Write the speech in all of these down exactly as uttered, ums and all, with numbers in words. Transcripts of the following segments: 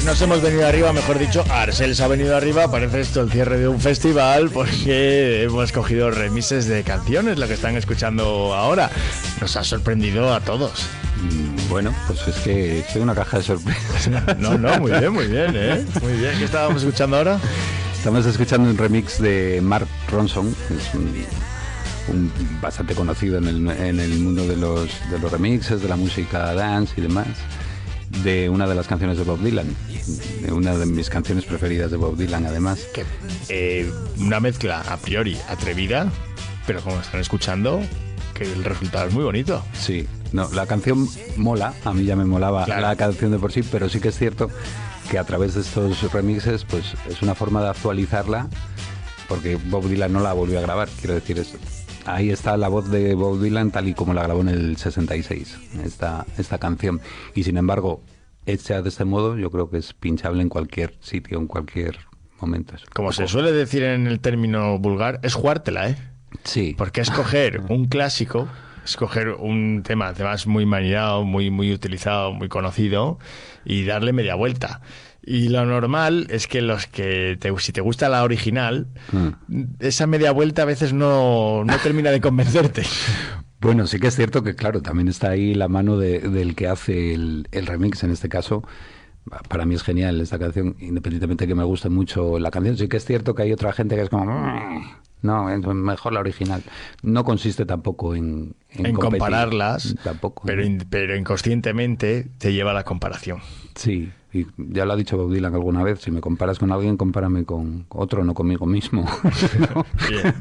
Pues nos hemos venido arriba, mejor dicho, Arcel se ha venido arriba. Parece esto el cierre de un festival, porque hemos cogido remixes de canciones, lo que están escuchando ahora. Nos ha sorprendido a todos. Bueno, pues es que soy una caja de sorpresas. No, no, muy bien, muy bien, ¿eh? Muy bien. ¿Qué estábamos escuchando ahora? Estamos escuchando un remix de Mark Ronson, que es un, un bastante conocido en el, en el mundo de los, de los remixes, de la música dance y demás, de una de las canciones de Bob Dylan, de una de mis canciones preferidas de Bob Dylan, además. Que, eh, una mezcla a priori atrevida, pero como están escuchando, que el resultado es muy bonito. Sí, no, la canción mola, a mí ya me molaba claro. La canción de por sí, pero sí que es cierto que a través de estos remixes pues es una forma de actualizarla, porque Bob Dylan no la volvió a grabar, quiero decir eso. Ahí está la voz de Bob Dylan tal y como la grabó en el sesenta y seis, esta, esta canción. Y sin embargo, hecha de este modo, yo creo que es pinchable en cualquier sitio, en cualquier momento. Como se suele decir en el término vulgar, es jugártela, ¿eh? Sí. Porque escoger un clásico, escoger un tema además muy manejado, muy, muy utilizado, muy conocido, y darle media vuelta. Y lo normal es que los que te, si te gusta la original, mm. esa media vuelta a veces no, no termina de convencerte. Bueno, sí que es cierto que, claro, también está ahí la mano de, del que hace el, el remix, en este caso. Para mí es genial esta canción, independientemente de que me guste mucho la canción. Sí que es cierto que hay otra gente que es como... No, es mejor la original. No consiste tampoco en... En, en compararlas, tampoco, pero, ¿no? in, pero inconscientemente te lleva a la comparación. Sí, y ya lo ha dicho Bob Dylan alguna vez, si me comparas con alguien, compárame con otro, no conmigo mismo. ¿No? Bien.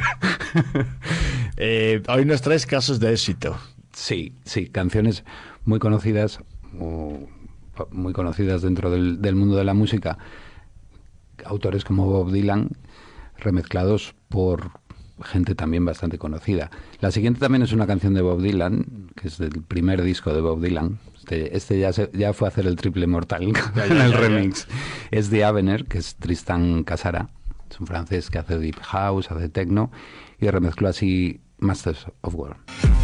eh, hoy nos traes casos de éxito. Sí, sí, canciones muy conocidas, o muy conocidas dentro del, del mundo de la música, autores como Bob Dylan, remezclados por gente también bastante conocida. La siguiente también es una canción de Bob Dylan, que es del primer disco de Bob Dylan. Este, este ya, se, ya fue a hacer el triple mortal ya, en el ya, remix. Ya. Es de Avener, que es Tristan Casara. Es un francés que hace deep house, hace techno, y remezcló así Masters of War.